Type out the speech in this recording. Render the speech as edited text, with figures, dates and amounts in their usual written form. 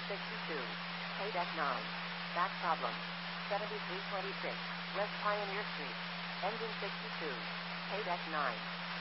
62. Pay deck 9. Back problem. 7326. West Pioneer Street. Engine 62. Pay deck 9.